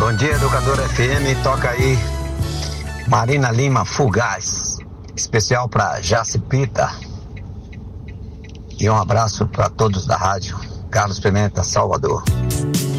Bom dia, Educador FM. Toca aí Marina Lima, Fugaz. Especial para Jacipita. E um abraço para todos da rádio. Carlos Pimenta, Salvador.